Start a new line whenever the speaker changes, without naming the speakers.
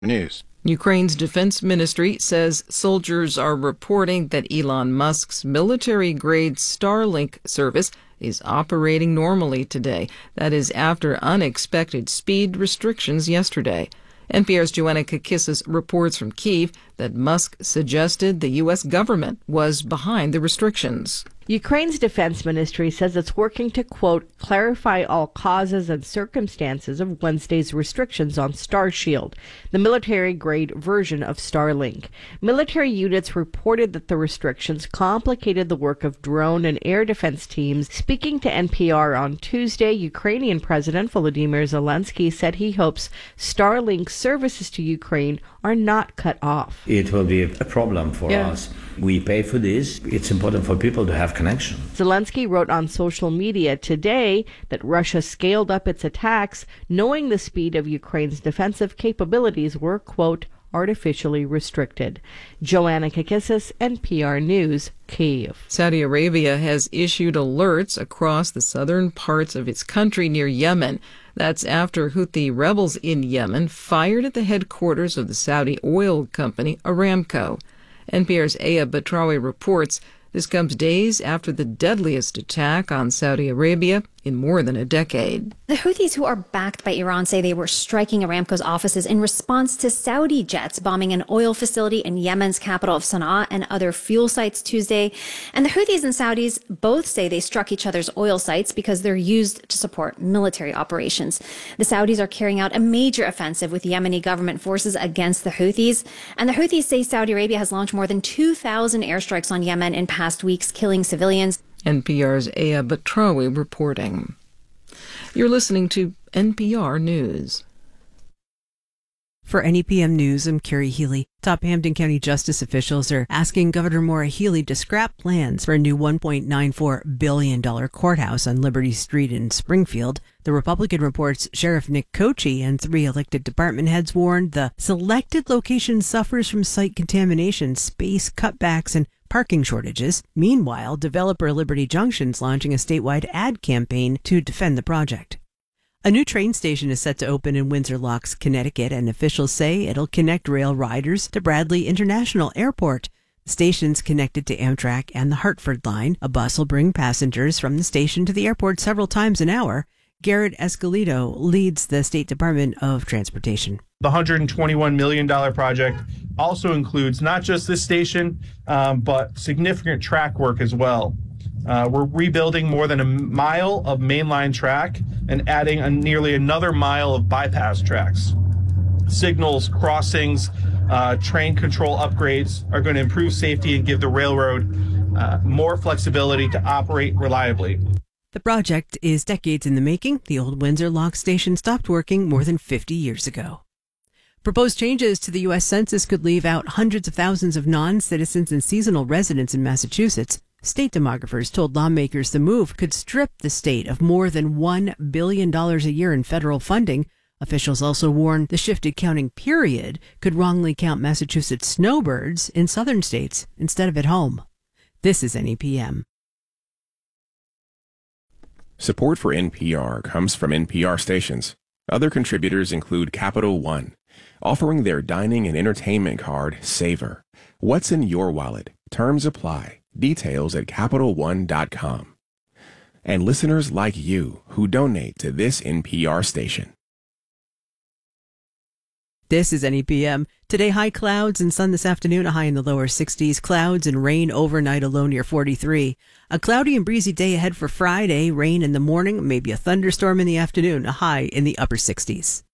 News.
Ukraine's defense ministry says soldiers are reporting that Elon Musk's military-grade Starlink service is operating normally today. That is after unexpected speed restrictions yesterday. NPR's Joanna Kakissis reports from Kyiv that Musk suggested the U.S. government was behind the restrictions.
Ukraine's defense ministry says it's working to, quote, clarify all causes and circumstances of Wednesday's restrictions on Starshield, the military-grade version of Starlink. Military units reported that the restrictions complicated the work of drone and air defense teams. Speaking to NPR on Tuesday, Ukrainian President Volodymyr Zelensky said he hopes Starlink services to Ukraine are not cut off.
It will be a problem for us. We pay for this. It's important for people to have connection.
Zelensky wrote on social media today that Russia scaled up its attacks, knowing the speed of Ukraine's defensive capabilities were, quote, artificially restricted. Joanna Kakissis, NPR News, Kyiv.
Saudi Arabia has issued alerts across the southern parts of its country near Yemen. That's after Houthi rebels in Yemen fired at the headquarters of the Saudi oil company Aramco. NPR's Aya Batrawi reports this comes days after the deadliest attack on Saudi Arabia in more than a decade.
The Houthis, who are backed by Iran, say they were striking Aramco's offices in response to Saudi jets bombing an oil facility in Yemen's capital of Sana'a and other fuel sites Tuesday. And the Houthis and Saudis both say they struck each other's oil sites because they're used to support military operations. The Saudis are carrying out a major offensive with Yemeni government forces against the Houthis. And the Houthis say Saudi Arabia has launched more than 2,000 airstrikes on Yemen in past weeks, killing civilians.
NPR's Aya Batrawi reporting. You're listening to NPR News.
For NEPM News, I'm Carrie Healy. Top Hampden County justice officials are asking Governor Maura Healey to scrap plans for a new $1.94 billion courthouse on Liberty Street in Springfield. The Republican reports Sheriff Nick Kochi and 3 elected department heads warned the selected location suffers from site contamination, space cutbacks, and parking shortages. Meanwhile, developer Liberty Junction's launching a statewide ad campaign to defend the project. A new train station is set to open in Windsor Locks, Connecticut, and officials say it'll connect rail riders to Bradley International Airport. The station's connected to Amtrak and the Hartford line. A bus will bring passengers from the station to the airport several times an hour. Garrett Escalito leads the State Department of Transportation.
The $121 million project also includes not just this station, but significant track work as well. We're rebuilding more than a mile of mainline track and adding nearly another mile of bypass tracks. Signals, crossings, train control upgrades are going to improve safety and give the railroad more flexibility to operate reliably.
The project is decades in the making. The old Windsor Lock station stopped working more than 50 years ago. Proposed changes to the U.S. Census could leave out hundreds of thousands of non-citizens and seasonal residents in Massachusetts. State demographers told lawmakers the move could strip the state of more than $1 billion a year in federal funding. Officials also warned the shifted counting period could wrongly count Massachusetts snowbirds in southern states instead of at home. This is NEPM.
Support for NPR comes from NPR stations. Other contributors include Capital One, offering their dining and entertainment card, Savor. What's in your wallet? Terms apply. Details at CapitalOne.com. And listeners like you who donate to this NPR station.
This is NEPM. Today, high clouds and sun this afternoon, a high in the lower 60s. Clouds and rain overnight, a low near 43. A cloudy and breezy day ahead for Friday. Rain in the morning, maybe a thunderstorm in the afternoon, a high in the upper 60s.